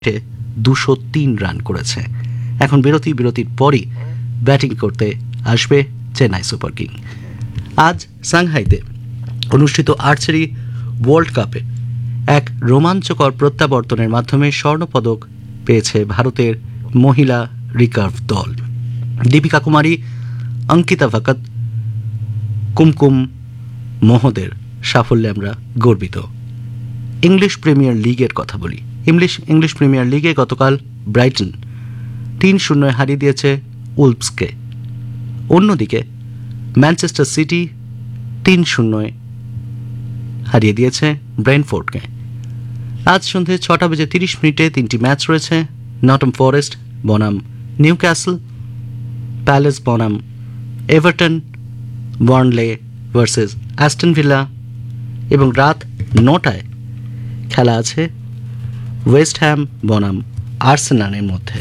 203 run করেছে। এখন বিরতির পরই ব্যাটিং করতে আসবে চেন্নাই সুপার কিং। আজ সাংহাইতে অনুষ্ঠিত আর্চারি ওয়ার্ল্ড কাপে এক রোমাঞ্চকর প্রত্যাবর্তনের মাধ্যমে স্বর্ণপদক পেয়েছে ভারতের মহিলা রিকার্ভ দল। দীপিকা কুমারী, অঙ্কিতা ভকত, কুমকুম মোহদের সাফল্যে আমরা গর্বিত। ইংলিশ প্রিমিয়ার লিগের কথা বলি। ইংলিশ প্রিমিয়ার লিগে গতকাল ব্রাইটন 3-0 হারিয়ে দিয়েছে উলভসকে। অন্যদিকে ম্যানচেস্টার সিটি 3-0 হারিয়ে দিয়েছে ব্রেন্টফোর্ডকে। আজ সন্ধ্যে 6:30 তিনটি ম্যাচ রয়েছে। নটম ফরেস্ট বনাম নিউক্যাসল, প্যালেস বনাম এভারটন, বার্নলে ভার্সেস অ্যাস্টন ভিলা, এবং রাত 9টায় খেলা আছে ওয়েস্ট হ্যাম বনাম আর্সেনালের মধ্যে।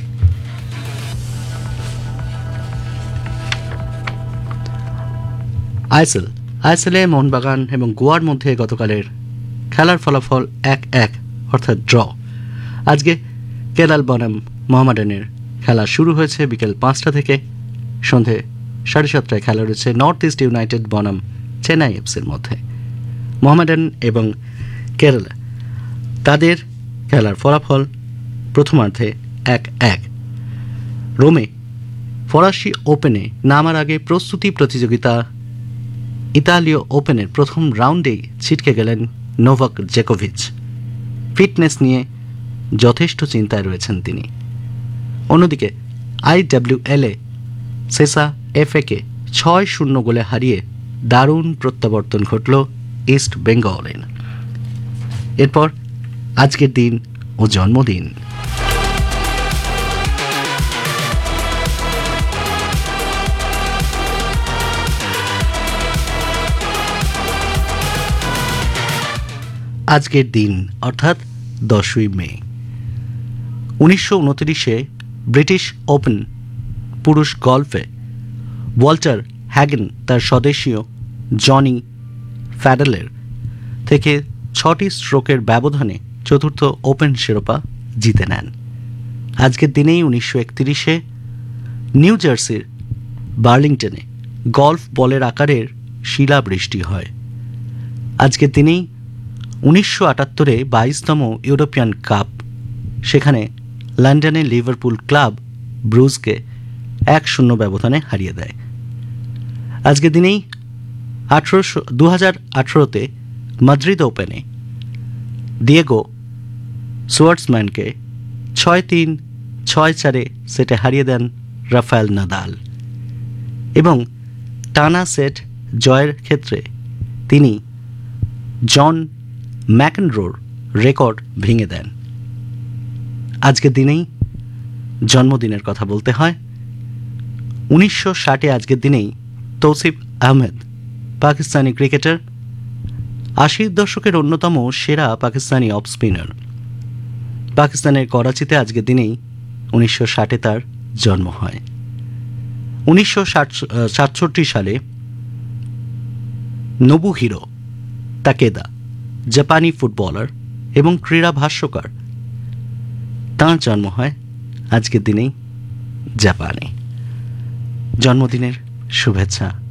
আইএসএলে মোহনবাগান এবং গোয়ার মধ্যে গতকালের খেলার ফলাফল 1-1 অর্থাৎ ড্র। আজকে কেরাল বনাম মোহামেডানের খেলা শুরু হয়েছে বিকেল 5টা থেকে। সন্ধে 7:30টায় খেলা রয়েছে নর্থ ইস্ট ইউনাইটেড বনাম চেন্নাই এফসির মধ্যে। মোহামেডান এবং কেরালা তাদের খেলার ফলাফল প্রথমার্ধে 1-1। রোমে ফরাসি ওপেনে নামার আগে প্রস্তুতি প্রতিযোগিতা ইতালীয় ওপেনের প্রথম রাউন্ডেই ছিটকে গেলেন নোভাক জোকোভিচ। ফিটনেস নিয়ে যথেষ্ট চিন্তায় রয়েছেন তিনি। অন্যদিকে IWL-এ সেসা FA-কে 6-0 গোলে হারিয়ে দারুণ প্রত্যাবর্তন ঘটল ইস্ট বেঙ্গলের। এরপর আজকের দিন ও জন্মদিন। আজকের দিন অর্থাৎ 10ই মে 1929-এ ব্রিটিশ ওপেন পুরুষ গল্ফে ওয়াল্টার হ্যাগেন তার স্বদেশীয় জনি ফ্যাডেলের থেকে 6টি স্ট্রোকের ব্যবধানে চতুর্থ ওপেন শিরোপা জিতে নেন। আজকের দিনেই 1931-এ নিউ জার্সির বার্লিংটনে গল্ফ বলের আকারের শিলাবৃষ্টি হয়। আজকের দিনেই 1978-এ 22তম ইউরোপিয়ান কাপ, সেখানে লন্ডনে লিভারপুল ক্লাব ব্রুজকে 1-0 ব্যবধানে হারিয়ে দেয়। আজকের দিনেই 2018-তে মাদ্রিদ ওপেনে ডিয়েগো সুয়ার্টসম্যানকে 6-3, 6-4 সেটে হারিয়ে দেন রাফায়েল নাদাল, এবং টানা সেট জয়ের ক্ষেত্রে তিনি জন ম্যাকেনরোর রেকর্ড ভেঙে দেন। আজকের দিনেই জন্মদিনের কথা বলতে হয়। 1960-এ আজকের দিনেই তৌসিফ আহমেদ, পাকিস্তানি ক্রিকেটার, 80-র দশকের অন্যতম সেরা পাকিস্তানি অফ স্পিনার। পাকিস্তানের করাচিতে আজকের দিনেই 1960-এ তার জন্ম হয়। 1967 সালে নোবুহিরো তাকেদা, জাপানি ফুটবলার এবং ক্রীড়া ভাষ্যকার, তাঁর জন্ম হয় আজকের দিনেই জাপানে। জন্মদিনের শুভেচ্ছা